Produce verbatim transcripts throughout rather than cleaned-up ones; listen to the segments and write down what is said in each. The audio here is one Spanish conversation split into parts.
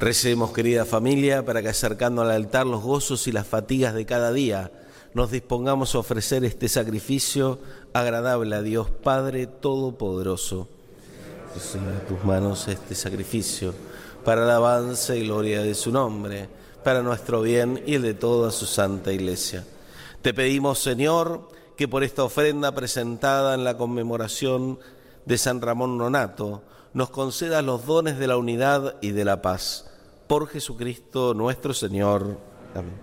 Recemos, querida familia, para que acercando al altar los gozos y las fatigas de cada día, nos dispongamos a ofrecer este sacrificio agradable a Dios Padre Todopoderoso. Señor, a tus manos este sacrificio, para alabanza y gloria de su nombre, para nuestro bien y el de toda su santa Iglesia. Te pedimos, Señor, que por esta ofrenda presentada en la conmemoración de San Ramón Nonnato, nos concedas los dones de la unidad y de la paz. Por Jesucristo nuestro Señor. Amén.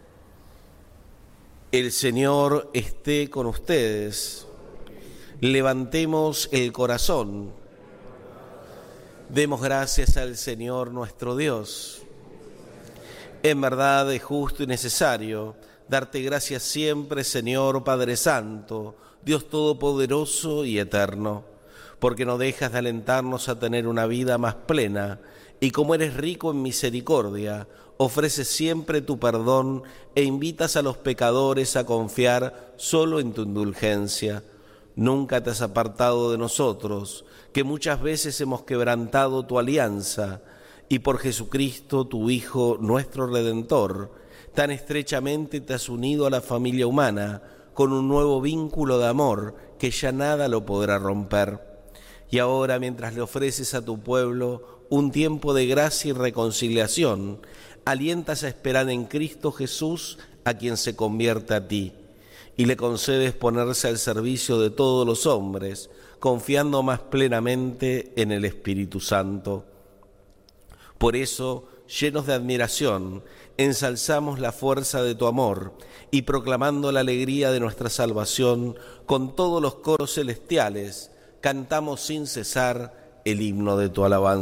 El Señor esté con ustedes. Levantemos el corazón. Demos gracias al Señor nuestro Dios. En verdad es justo y necesario darte gracias siempre, Señor Padre Santo, Dios Todopoderoso y Eterno, porque no dejas de alentarnos a tener una vida más plena, y como eres rico en misericordia, ofreces siempre tu perdón e invitas a los pecadores a confiar solo en tu indulgencia. Nunca te has apartado de nosotros, que muchas veces hemos quebrantado tu alianza, y por Jesucristo, tu Hijo, nuestro Redentor, tan estrechamente te has unido a la familia humana con un nuevo vínculo de amor que ya nada lo podrá romper. Y ahora, mientras le ofreces a tu pueblo un tiempo de gracia y reconciliación, alientas a esperar en Cristo Jesús, a quien se convierte a ti, y le concedes ponerse al servicio de todos los hombres, confiando más plenamente en el Espíritu Santo. Por eso, llenos de admiración, ensalzamos la fuerza de tu amor y proclamando la alegría de nuestra salvación, con todos los coros celestiales, cantamos sin cesar el himno de tu alabanza.